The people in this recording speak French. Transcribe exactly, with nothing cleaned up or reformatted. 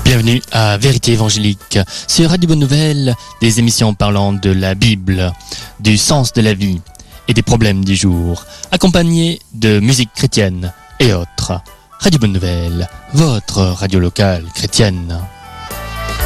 Bienvenue à Vérité Évangélique, sur Radio Bonne Nouvelle, des émissions parlant de la Bible, du sens de la vie et des problèmes du jour, accompagnées de musique chrétienne et autres. Radio Bonne Nouvelle, votre radio locale chrétienne.